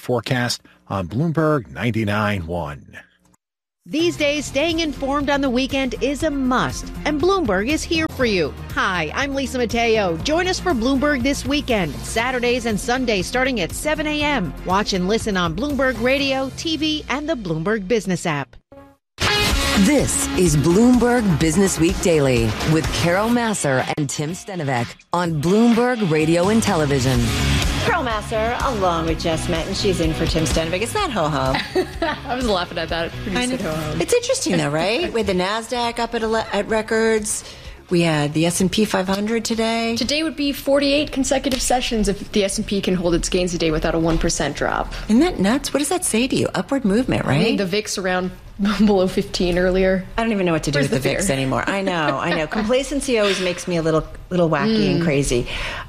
forecast on Bloomberg 99.1. These days, staying informed on the weekend is a must, and Bloomberg is here for you. Hi, I'm Lisa Mateo. Join us for Bloomberg This Weekend, Saturdays and Sundays starting at 7 a.m. Watch and listen on Bloomberg Radio, TV, and the Bloomberg Business app. This is Bloomberg Business Week Daily with Carol Massar and Tim Stenovec on Bloomberg Radio and Television. Carol Massar, along with Jess Metton. She's in for Tim Stenovec. It's not ho-hum. I was laughing at that. It's interesting, though, right? With the NASDAQ up at records. We had the S&P 500 today. Today would be 48 consecutive sessions if the S&P can hold its gains today without a 1% drop. Isn't that nuts? What does that say to you? Upward movement, right? I mean, the VIX around below 15 earlier. I don't even know what to do with the VIX anymore. I know. Complacency always makes me a little wacky and crazy.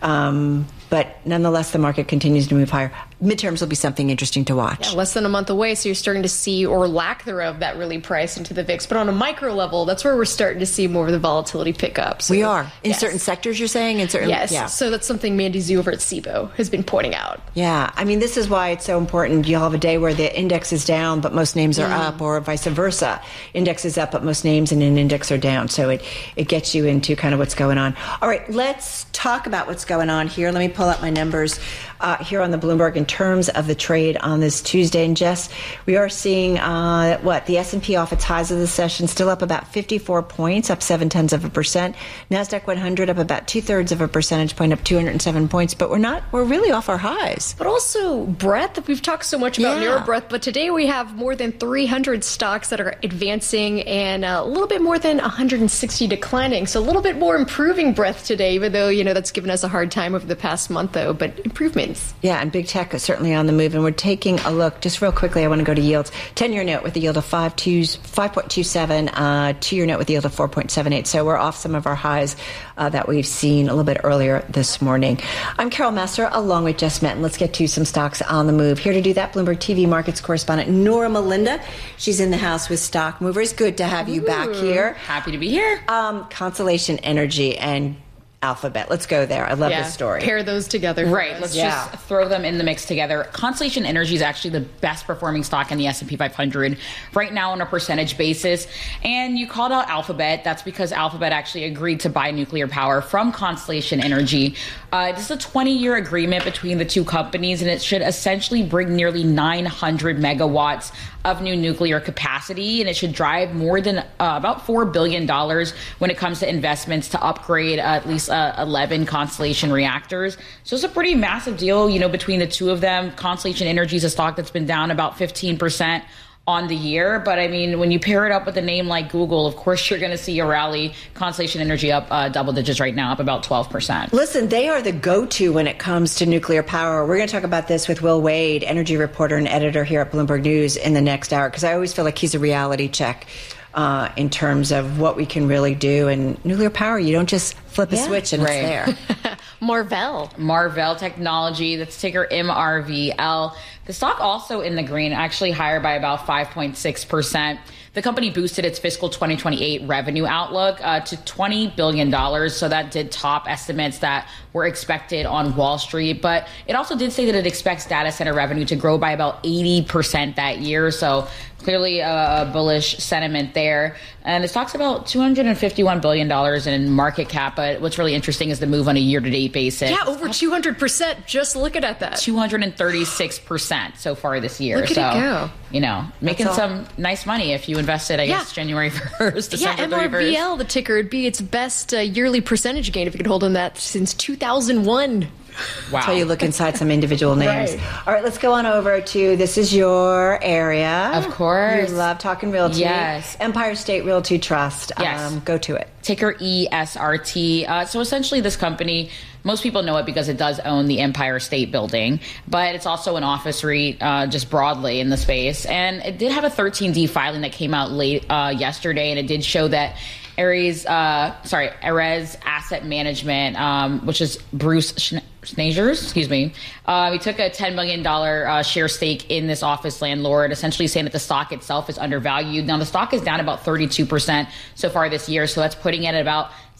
But nonetheless, the market continues to move higher. Midterms will be something interesting to watch. Yeah, less than a month away, so you're starting to see, or lack thereof, that really price into the VIX. But on a micro level, that's where we're starting to see more of the volatility pick up. So, we are. In certain sectors, you're saying? Yes. Yeah. So that's something Mandy Zhu over at SIBO has been pointing out. Yeah. I mean, this is why it's so important. You'll have a day where the index is down, but most names are up, or vice versa. Index is up, but most names in an index are down. So it gets you into kind of what's going on. All right, let's talk about what's going on here. Let me pull up my numbers here on the Bloomberg in terms of the trade on this Tuesday. And Jess, we are seeing the S&P off its highs of the session, still up about 54 points, up 0.7%. NASDAQ 100 up about 2/3 of a percentage point, up 207 points. But we're really off our highs. But also breadth. We've talked so much about narrow breadth, but today we have more than 300 stocks that are advancing and a little bit more than 160 declining. So a little bit more improving breadth today, even though, that's given us a hard time over the past month, though, but improvements. Yeah, and big tech is certainly on the move. And we're taking a look, just real quickly, I want to go to yields. 10-year note with a yield of 5.27, 2-year note with a yield of 4.78. So we're off some of our highs that we've seen a little bit earlier this morning. I'm Carol Massar, along with Jess Metton. Let's get to some stocks on the move. Here to do that, Bloomberg TV markets correspondent Nora Melinda. She's in the house with Stock Movers. Good to have you back here. Happy to be here. Constellation Energy and Alphabet. Let's go there. I love this story. Pair those together. Right. Let's just throw them in the mix together. Constellation Energy is actually the best performing stock in the S&P 500 right now on a percentage basis. And you called out Alphabet. That's because Alphabet actually agreed to buy nuclear power from Constellation Energy. This is a 20-year agreement between the two companies, and it should essentially bring nearly 900 megawatts of new nuclear capacity, and it should drive more than about $4 billion when it comes to investments to upgrade at least 11 Constellation reactors. So it's a pretty massive deal, between the two of them. Constellation Energy is a stock that's been down about 15% on the year. But I mean, when you pair it up with a name like Google, of course, you're going to see a rally. Constellation Energy up double digits right now, up about 12%. Listen, they are the go-to when it comes to nuclear power. We're going to talk about this with Will Wade, energy reporter and editor here at Bloomberg News, in the next hour, because I always feel like he's a reality check in terms of what we can really do. And nuclear power, you don't just flip a switch and it's there. Marvell Technology, that's ticker MRVL. The stock also in the green, actually higher by about 5.6%. The company boosted its fiscal 2028 revenue outlook to $20 billion. So that did top estimates that were expected on Wall Street. But it also did say that it expects data center revenue to grow by about 80% that year. So clearly a bullish sentiment there. And the stock's about $251 billion in market cap. But what's really interesting is the move on a year-to-date basis. Yeah, over 200%. Just looking at that. 236% so far this year. Look at it go. Making some nice money if you invested, I guess, January 1st, December 31st. MRVL, the ticker, would be its best yearly percentage gain if it could hold on that since 2001. Wow. That's how you look inside some individual names. Right. All right, let's go on over to, this is your area. Of course. You love talking realty. Yes. Empire State Realty Trust. Yes. Go to it. Ticker ESRT. So essentially this company, most people know it because it does own the Empire State Building, but it's also an office REIT just broadly in the space. And it did have a 13D filing that came out late yesterday, and it did show that Ares Asset Management, which is Bruce Schneider's, he took a $10 million share stake in this office landlord, essentially saying that the stock itself is undervalued. Now, the stock is down about 32% so far this year, so that's putting it at about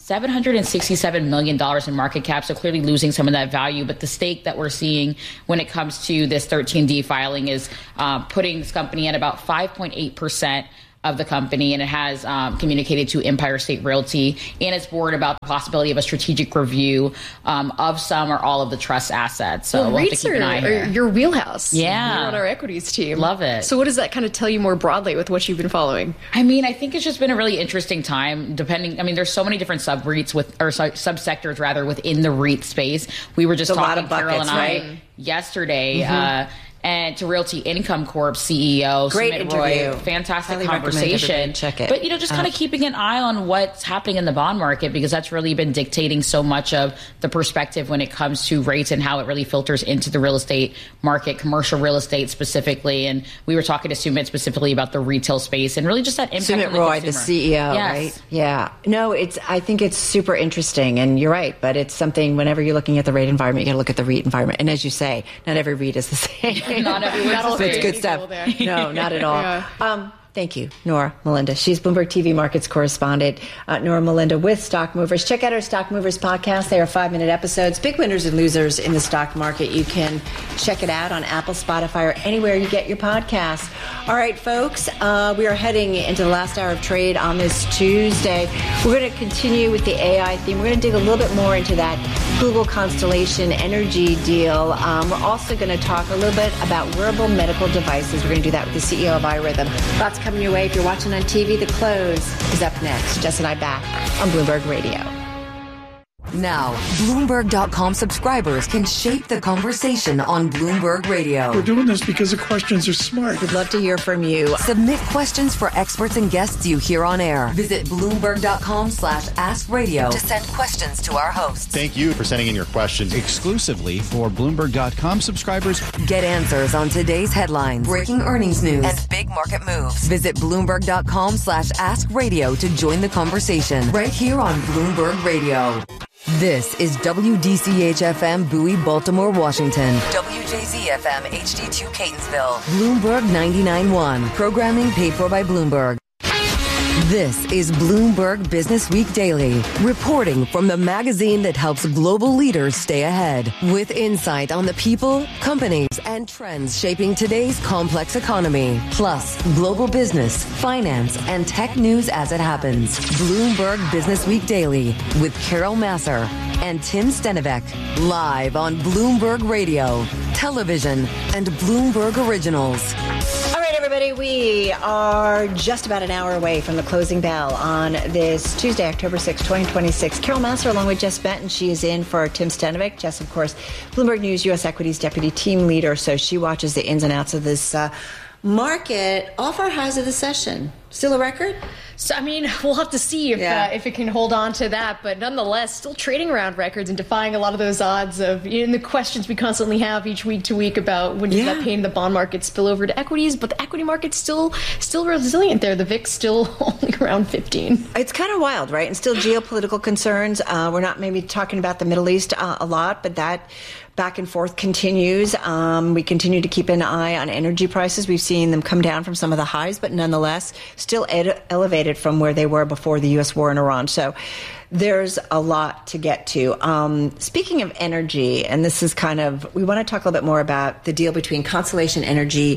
$767 million in market cap, so clearly losing some of that value. But the stake that we're seeing when it comes to this 13D filing is putting this company at about 5.8% of the company, and it has communicated to Empire State Realty and its board about the possibility of a strategic review of some or all of the trust assets. So we'll have to keep an eye here. Your wheelhouse. Yeah. You're on our equities team. Love it. So what does that kind of tell you more broadly with what you've been following? I mean, I think it's just been a really interesting time, there's so many different subsectors rather within the REIT space. We were just talking, a lot of buckets, Carol and I, right? Yesterday, and to Realty Income Corp CEO, great Sumit interview. Roy, fantastic Highly conversation. Check it. But, just kind of keeping an eye on what's happening in the bond market, because that's really been dictating so much of the perspective when it comes to rates and how it really filters into the real estate market, commercial real estate specifically. And we were talking to Sumit specifically about the retail space and really just that impact Sumit on the Roy, consumer. the CEO, Yes. right? Yeah. No, I think it's super interesting, and you're right, but it's something whenever you're looking at the rate environment, you got to look at the REIT environment. And as you say, not every REIT is the same. Not everyone's the It's same. good stuff. No, not at all. Yeah. Thank you, Nora Melinda. She's Bloomberg TV Markets correspondent. Nora Melinda with Stock Movers. Check out our Stock Movers podcast. They are 5-minute episodes. Big winners and losers in the stock market. You can check it out on Apple, Spotify, or anywhere you get your podcasts. All right, folks, we are heading into the last hour of trade on this Tuesday. We're going to continue with the AI theme. We're going to dig a little bit more into that Google Constellation Energy deal. We're also going to talk a little bit about wearable medical devices. We're going to do that with the CEO of iRhythm. Lots coming your way. If you're watching on TV, The Close is up next. Jess and I back on Bloomberg Radio. Now, Bloomberg.com subscribers can shape the conversation on Bloomberg Radio. We're doing this because the questions are smart. We'd love to hear from you. Submit questions for experts and guests you hear on air. Visit Bloomberg.com/askradio to send questions to our hosts. Thank you for sending in your questions. Exclusively for Bloomberg.com subscribers. Get answers on today's headlines, breaking earnings news, and big market moves. Visit Bloomberg.com/askradio to join the conversation right here on Bloomberg Radio. This is WDCH-FM Bowie, Baltimore, Washington. WJZ-FM HD2 Catonsville. Bloomberg 99.1. Programming paid for by Bloomberg. This is Bloomberg Business Week Daily, reporting from the magazine that helps global leaders stay ahead, with insight on the people, companies, and trends shaping today's complex economy, plus global business, finance, and tech news as it happens. Bloomberg Business Week Daily with Carol Massar and Tim Stenivek, live on Bloomberg Radio, television, and Bloomberg Originals. All right, everybody, we are just about an hour away from the closing bell on this Tuesday, October 6, 2026. Carol Massar, along with Jess Benton, she is in for Tim Stenivek. Jess, of course, Bloomberg News U.S. Equities Deputy Team Leader, so she watches the ins and outs of this market off our highs of the session. Still a record? So, we'll have to see if it can hold on to that. But nonetheless, still trading around records and defying a lot of those odds of the questions we constantly have each week to week about when does that pain in the bond market spill over to equities. But the equity market's still resilient there. The VIX still only around 15. It's kind of wild, right? And still geopolitical concerns. We're not maybe talking about the Middle East a lot, but that back and forth continues. We continue to keep an eye on energy prices. We've seen them come down from some of the highs, but nonetheless still elevated from where they were before the U.S. war in Iran. So there's a lot to get to. Speaking of energy, and this is we want to talk a little bit more about the deal between Constellation Energy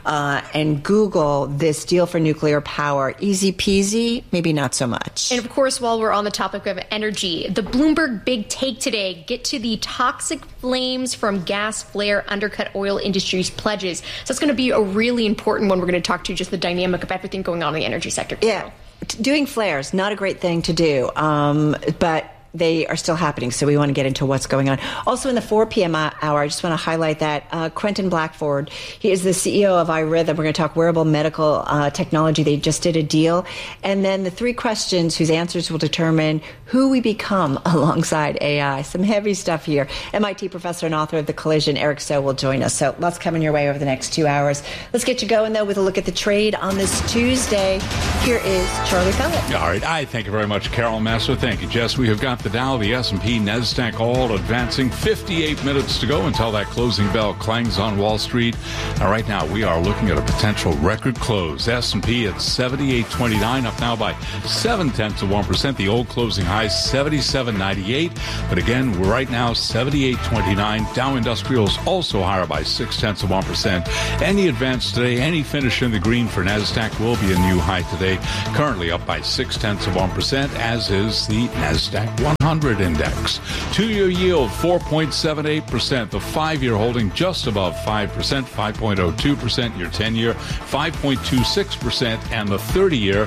and Google, this deal for nuclear power. Easy peasy, maybe not so much. And of course, while we're on the topic of energy, the Bloomberg Big Take today, get to the toxic flames from gas flare undercut oil industry's pledges. So it's going to be a really important one. We're going to talk to just the dynamic of everything going on in the energy sector. Yeah. Doing flares, not a great thing to do, but they are still happening, so we want to get into what's going on. Also in the 4 p.m. hour, I just want to highlight that Quentin Blackford, he is the CEO of iRhythm. We're going to talk wearable medical technology. They just did a deal. And then the 3 questions whose answers will determine who we become alongside AI. Some heavy stuff here. MIT professor and author of The Collision, Eric So, will join us. So lots coming your way over the next 2 hours. Let's get you going, though, with a look at the trade on this Tuesday. Here is Charlie Pellet. All right. Thank you very much, Carol Massar. Thank you, Jess. We have got the Dow, the S&P, NASDAQ all advancing. 58 minutes to go until that closing bell clangs on Wall Street. Now, right now, we are looking at a potential record close. S&P at 78.29, up now by 0.7%. The old closing high, 77.98. But again, we're right now 78.29. Dow Industrials also higher by 0.6%. Any advance today, any finish in the green for NASDAQ will be a new high today. Currently up by 0.6%, as is the NASDAQ 100 index. 2-year yield, 4.78%. The 5-year holding just above 5%, 5.02%. Your 10-year, 5.26%. And the 30-year,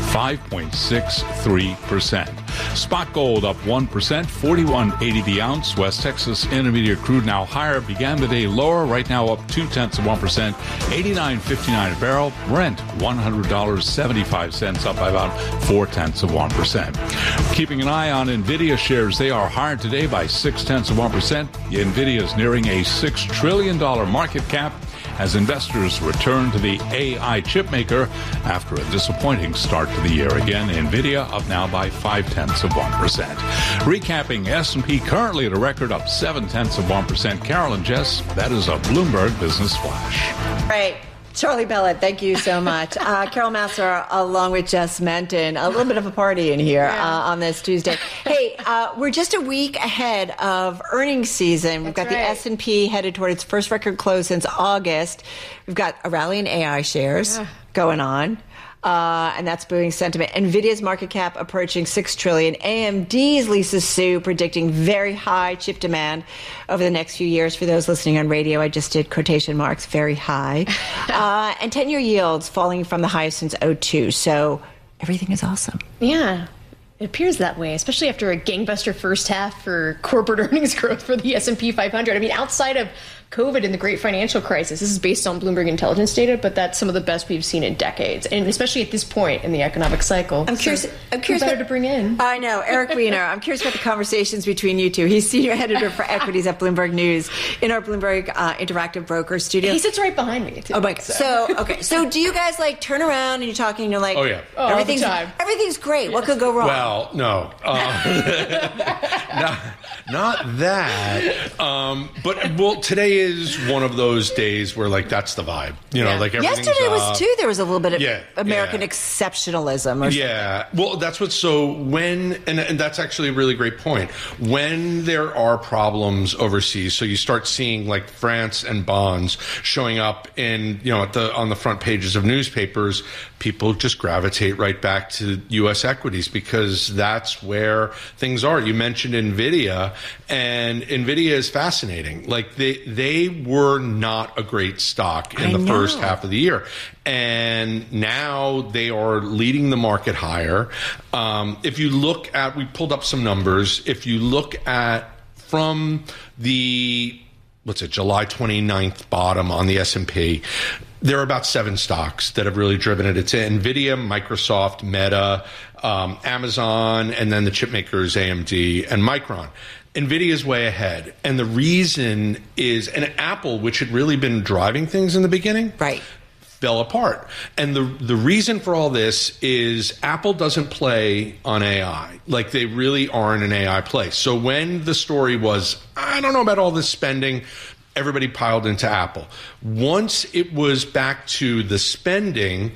5.63%. Spot gold up 1%, 41.80 the ounce. West Texas Intermediate crude now higher, began the day lower, right now up 0.2%, 89.59 a barrel. Brent $100.75, up by about 0.4%. Keeping an eye on NVIDIA shares, they are higher today by 0.6%. NVIDIA is nearing a $6 trillion market cap as investors return to the AI chipmaker after a disappointing start to the year. Again, NVIDIA up now by 0.5%. Recapping, S&P currently at a record up 0.7%. Carol and Jess, that is a Bloomberg Business Flash. Right. Charlie Bellet, thank you so much. Carol Massar, along with Jess Menton, a little bit of a party in here on this Tuesday. Hey, we're just a week ahead of earnings season. We've got the S&P headed toward its first record close since August. We've got a rally in AI shares going on. And that's booming sentiment. NVIDIA's market cap approaching $6 trillion. AMD's Lisa Su predicting very high chip demand over the next few years. For those listening on radio, I just did quotation marks, very high. And 10-year yields falling from the highest since 2002. So everything is awesome. Yeah. It appears that way, especially after a gangbuster first half for corporate earnings growth for the S&P 500. I mean, outside of COVID and the great financial crisis, this is based on Bloomberg intelligence data, but that's some of the best we've seen in decades, and especially at this point in the economic cycle. I'm curious better to bring in. I know, Eric Weiner. I'm curious about the conversations between you two. He's senior editor for equities at Bloomberg News in our Bloomberg Interactive Broker studio. He sits right behind me, too. Oh my God. So do you guys like turn around and you're talking and you're like, everything's great. Yeah. What could go wrong? Well, no. Not that. But today is one of those days where that's the vibe. Like everything's yesterday was up. too. There was a little bit of American exceptionalism. Well, that's and that's actually a really great point. When there are problems overseas, so you start seeing like France and bonds showing up in on the front pages of newspapers, people just gravitate right back to U.S. equities because that's where things are. You mentioned NVIDIA, and NVIDIA is fascinating. Like they were not a great stock in the first half of the year, and now they are leading the market higher. If you look at, we pulled up some numbers. If you look at from the July 29th bottom on the S&P, there are about 7 stocks that have really driven it. It's NVIDIA, Microsoft, Meta, Amazon, and then the chip makers AMD and Micron. NVIDIA is way ahead. And the reason is, and Apple, which had really been driving things in the beginning, fell apart. And the reason for all this is Apple doesn't play on AI. Like they really aren't an AI play. So when the story was, I don't know about all this spending, everybody piled into Apple. Once it was back to the spending,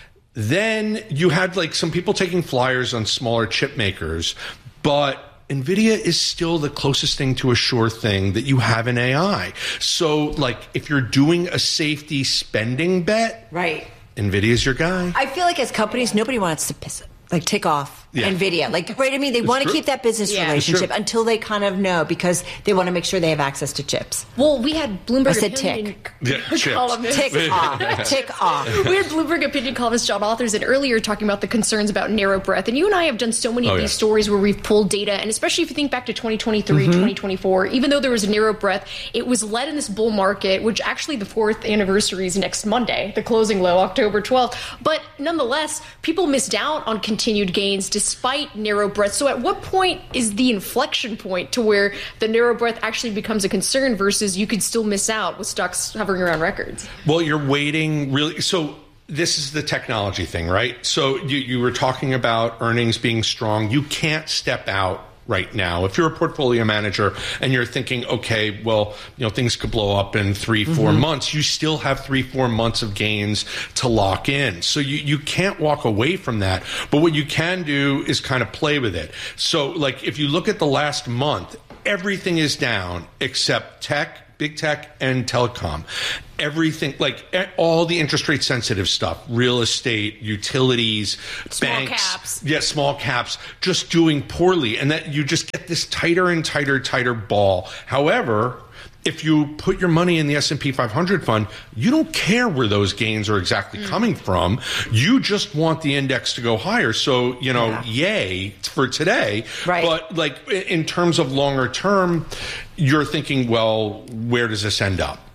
then you had like some people taking flyers on smaller chip makers, but NVIDIA is still the closest thing to a sure thing that you have in AI. So like if you're doing a safety spending bet, NVIDIA's your guy. I feel like as companies, nobody wants to take off NVIDIA. I mean, they want to keep that business relationship until they kind of know, because they want to make sure they have access to chips. Well, we had Bloomberg opinion columnist. Tick off. We had Bloomberg opinion columnist John Authers earlier talking about the concerns about narrow breadth. And you and I have done so many of these stories where we've pulled data, and especially if you think back to 2023, 2024, even though there was a narrow breadth, it was led in this bull market, which actually the 4th anniversary is next Monday, the closing low, October 12th. But nonetheless, people missed out on continued gains despite narrow breadth. So at what point is the inflection point to where the narrow breadth actually becomes a concern versus you could still miss out with stocks hovering around records? Well, you're waiting really. So this is the technology thing, right? So you were talking about earnings being strong. You can't step out right now. If you're a portfolio manager and you're thinking, okay, well, things could blow up in 3-4 months, you still have 3-4 months of gains to lock in. So you can't walk away from that. But what you can do is kind of play with it. So like if you look at the last month, everything is down except tech, big tech, and telecom. Everything, like all the interest rate sensitive stuff, real estate, utilities, banks, small caps, just doing poorly. And that you just get this tighter and tighter ball. However, if you put your money in the S&P 500 fund, you don't care where those gains are exactly coming from. You just want the index to go higher. So, yay for today. Right. But like in terms of longer term, you're thinking, well, where does this end up?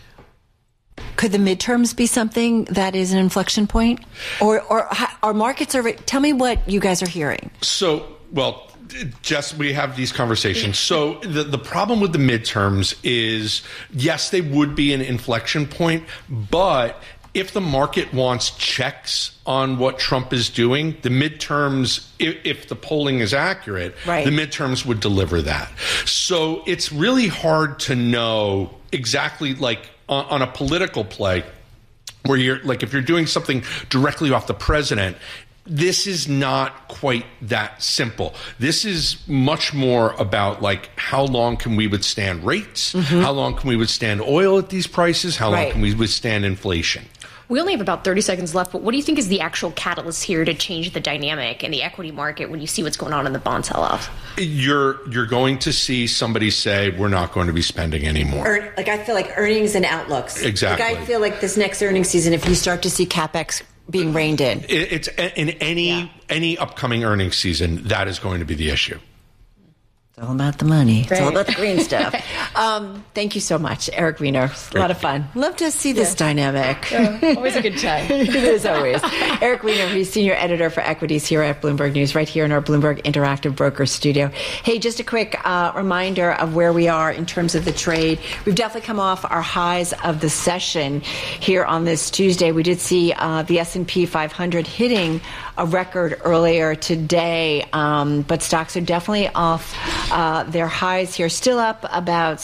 Could the midterms be something that is an inflection point? Or our markets are... Tell me what you guys are hearing. So, well... Jess, we have these conversations. So the problem with the midterms is, yes, they would be an inflection point, but if the market wants checks on what Trump is doing, the midterms, if the polling is accurate, the midterms would deliver that. So it's really hard to know exactly, like on a political play, where you're like, if you're doing something directly off the president, this is not quite that simple. This is much more about like how long can we withstand rates? How long can we withstand oil at these prices? How long can we withstand inflation? We only have about 30 seconds left, but what do you think is the actual catalyst here to change the dynamic in the equity market when you see what's going on in the bond sell-off? You're going to see somebody say, we're not going to be spending anymore. I feel like earnings and outlooks. Exactly. Like I feel like this next earnings season, if you start to see CapEx being reined in. It's in any upcoming earnings season, that is going to be the issue. It's all about the money. It's all about the green stuff. Thank you so much, Eric Weiner. A lot of fun. Love to see this dynamic. Always a good time. It is always. Eric Weiner, he's senior editor for equities here at Bloomberg News, right here in our Bloomberg Interactive Broker studio. Hey, just a quick reminder of where we are in terms of the trade. We've definitely come off our highs of the session here on this Tuesday. We did see the S&P 500 hitting a record earlier today, but stocks are definitely off their highs here. Still up about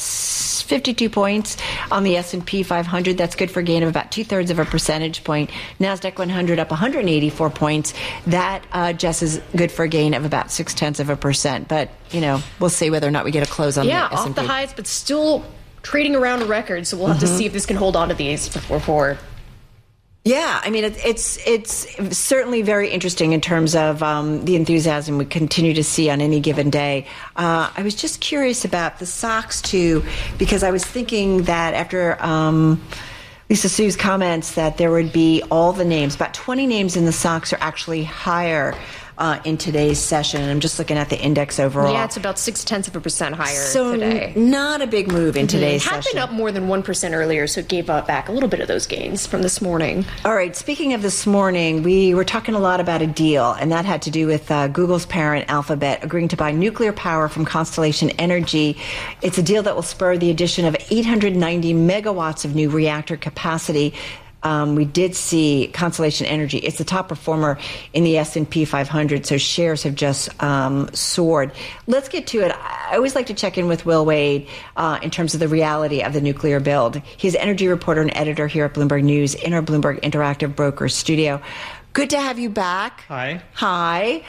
52 points on the S&P 500. That's good for a gain of about 2/3 of a percentage point. NASDAQ 100 up 184 points. That, Jess, is good for a gain of about 0.6%. But, we'll see whether or not we get a close on the S&P. Off the highs, but still trading around a record. So we'll have to see if this can hold on to these before forward. Yeah, I mean, it's certainly very interesting in terms of the enthusiasm we continue to see on any given day. I was just curious about the SOX, too, because I was thinking that after Lisa Su's comments that there would be all the names, about 20 names in the SOX are actually higher in today's session. And I'm just looking at the index overall. Yeah, it's about 0.6% higher so today. Not a big move in today's session. It had been up more than 1% earlier, so it gave back a little bit of those gains from this morning. All right, speaking of this morning, we were talking a lot about a deal, and that had to do with Google's parent, Alphabet, agreeing to buy nuclear power from Constellation Energy. It's a deal that will spur the addition of 890 megawatts of new reactor capacity. We did see Constellation Energy. It's the top performer in the S&P 500, so shares have just soared. Let's get to it. I always like to check in with Will Wade in terms of the reality of the nuclear build. He's energy reporter and editor here at Bloomberg News in our Bloomberg Interactive Brokers studio. Good to have you back. Hi. Hi.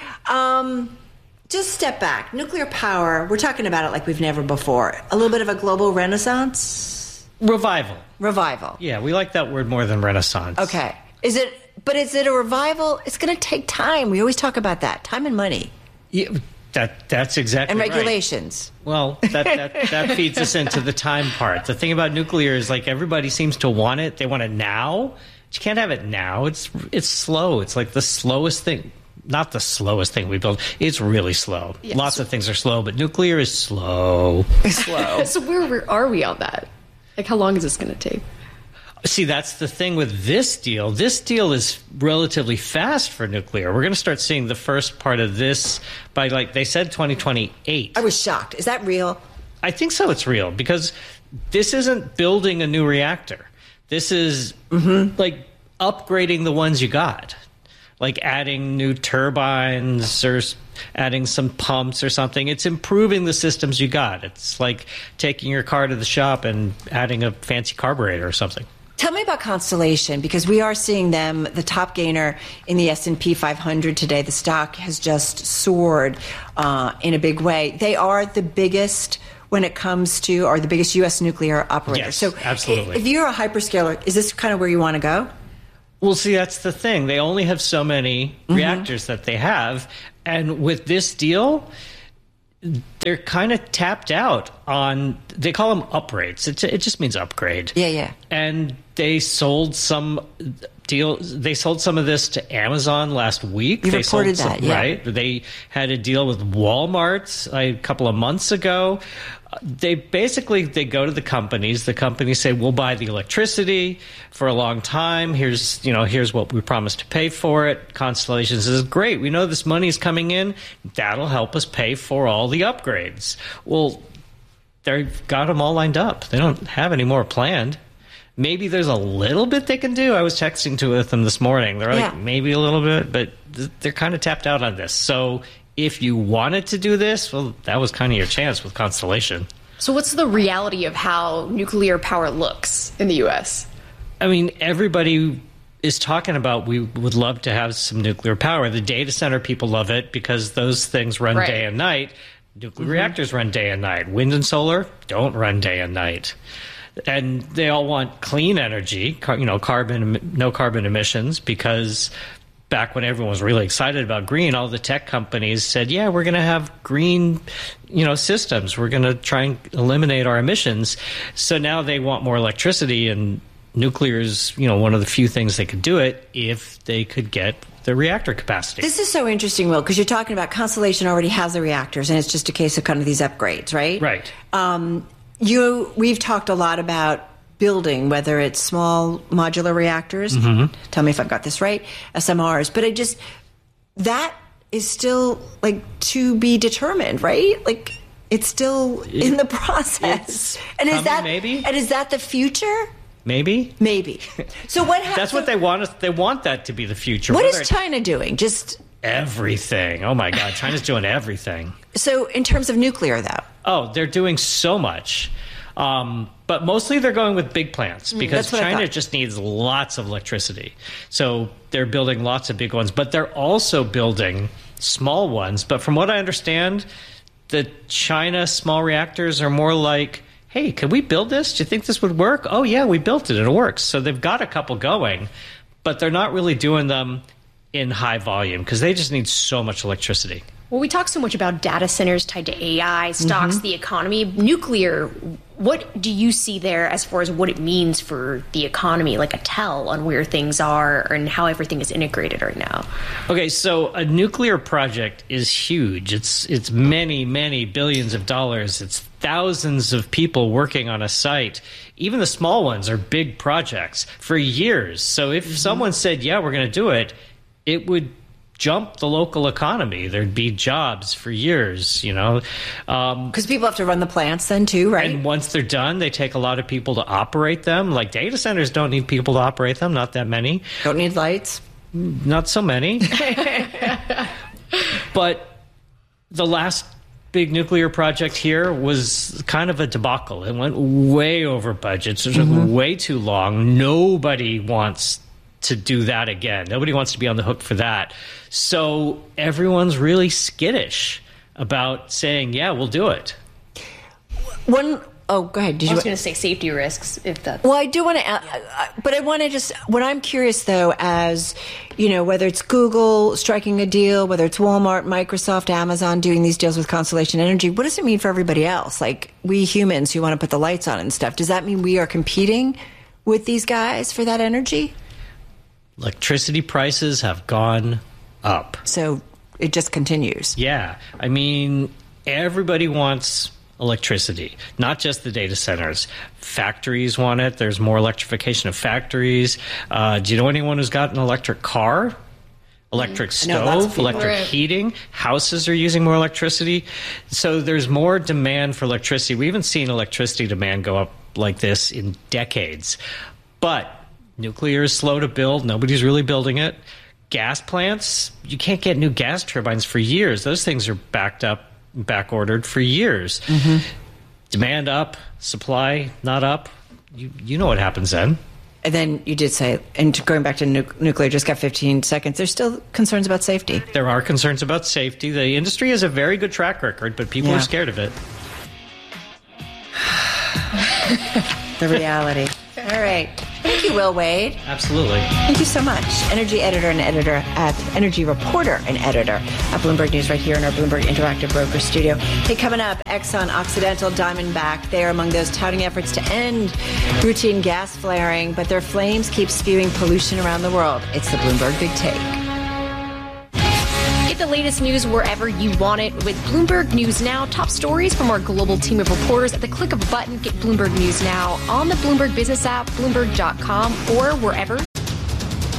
Just step back. Nuclear power, we're talking about it like we've never before. A little bit of a global renaissance? Revival. Yeah, we like that word more than renaissance. Okay. Is it a revival? It's going to take time. We always talk about that. Time and money. Yeah, that's exactly right. And regulations. Right. Well, that feeds us into the time part. The thing about nuclear is like everybody seems to want it. They want it now. But you can't have it now. It's slow. It's like the slowest thing. Not the slowest thing we build. It's really slow. Yes. Lots of things are slow, but nuclear is slow. Slow. So where are we on that? Like, how long is this going to take? See, that's the thing with this deal. This deal is relatively fast for nuclear. We're going to start seeing the first part of this by, like, they said 2028. I was shocked. Is that real? I think so. It's real because this isn't building a new reactor. This is, like, upgrading the ones you got. like adding new turbines or adding some pumps or something. It's improving the systems you got. It's like taking your car to the shop and adding a fancy carburetor or something. Tell me about Constellation, because we are seeing them, the top gainer in the S&P 500 today. The stock has just soared in a big way. They are the biggest when it comes to, or the biggest U.S. nuclear operator. Yes, so absolutely. If you're a hyperscaler, is this kind of where you want to go? Well, see, that's the thing. They only have so many reactors that they have. And with this deal, they're kind of tapped out on, they call them upgrades. It just means upgrade. Yeah. And they sold some they sold some of this to Amazon last week. You they reported sold that, yeah. Right. They had a deal with Walmart a couple of months ago. They go to the companies say, we'll buy the electricity for a long time. Here's what we promised to pay for it. Constellation says, great, we know this money is coming in. That'll help us pay for all the upgrades. Well, they've got them all lined up. They don't have any more planned. Maybe there's a little bit they can do. I was texting with them this morning. They're like, maybe a little bit, but they're kind of tapped out on this. So if you wanted to do this, well, that was kind of your chance with Constellation. So what's the reality of how nuclear power looks in the U.S.? I mean, everybody is talking about we would love to have some nuclear power. The data center people love it because those things run day and night. Nuclear reactors run day and night. Wind and solar don't run day and night. And they all want clean energy, no carbon emissions, because back when everyone was really excited about green, all the tech companies said, yeah, we're going to have green, systems. We're going to try and eliminate our emissions. So now they want more electricity, and nuclear is, one of the few things they could do it if they could get the reactor capacity. This is so interesting, Will, because you're talking about Constellation already has the reactors, and it's just a case of kind of these upgrades, right? Right. We've talked a lot about building, whether it's small modular reactors, tell me if I've got this right, SMRs, but that is still to be determined, right? It's still in the process. And is that the future? Maybe. So what happens? That's what they want. They want that to be the future. What is China doing? Just everything. Oh my God, China's doing everything. So in terms of nuclear, though? Oh, they're doing so much. But mostly they're going with big plants because China just needs lots of electricity. So they're building lots of big ones, but they're also building small ones. But from what I understand, the China small reactors are more like, hey, can we build this? Do you think this would work? Oh, yeah, we built it. It works. So they've got a couple going, but they're not really doing them in high volume because they just need so much electricity. Well, we talk so much about data centers tied to AI, stocks, the economy. Nuclear, what do you see there as far as what it means for the economy, like a tell on where things are and how everything is integrated right now? Okay, so a nuclear project is huge. It's many, many billions of dollars. It's thousands of people working on a site. Even the small ones are big projects for years. So if someone said, yeah, we're going to do it, it would jump the local economy. There'd be jobs for years, because people have to run the plants then too, right? And once they're done, they take a lot of people to operate them. Like data centers don't need people to operate them, not that many. Don't need lights. Not so many. But the last big nuclear project here was kind of a debacle. It went way over budget. So it took way too long. Nobody wants to do that again. Nobody wants to be on the hook for that. So everyone's really skittish about saying, yeah, we'll do it. Oh, go ahead. I was going to say safety risks, if that's... Well, I do want to... but I want to just... What I'm curious, though, as, whether it's Google striking a deal, whether it's Walmart, Microsoft, Amazon doing these deals with Constellation Energy, what does it mean for everybody else? Like, we humans who want to put the lights on and stuff, does that mean we are competing with these guys for that energy? Electricity prices have gone up. So it just continues. Yeah. I mean, everybody wants electricity, not just the data centers. Factories want it. There's more electrification of factories. Do you know anyone who's got an electric car? Electric stove, electric heating. Houses are using more electricity. So there's more demand for electricity. We haven't seen electricity demand go up like this in decades. But nuclear is slow to build. Nobody's really building it. gas plants, you can't get new gas turbines for years. Those things are back ordered for years. Mm-hmm. Demand up, supply not up. You know what happens then. And then you did say, and going back to nuclear, just got 15 seconds, there's still concerns about safety. There are concerns about safety. The industry has a very good track record, but people are scared of it. The reality. All right. Thank you, Will Wade. Absolutely. Thank you so much. Energy reporter and editor at Bloomberg News right here in our Bloomberg Interactive Broker Studio. Hey, coming up, Exxon Occidental Diamondback. They are among those touting efforts to end routine gas flaring, but their flames keep spewing pollution around the world. It's the Bloomberg Big Take. Get the latest news wherever you want it with Bloomberg News Now. Top stories from our global team of reporters at the click of a button. Get Bloomberg News Now on the Bloomberg Business app, Bloomberg.com, or wherever